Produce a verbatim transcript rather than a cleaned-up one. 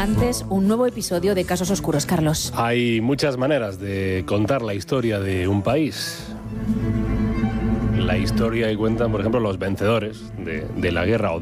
Antes, un nuevo episodio de Casos Oscuros, Carlos. Hay muchas maneras de contar la historia de un país. La historia que cuentan, por ejemplo, los vencedores de, de la guerra o de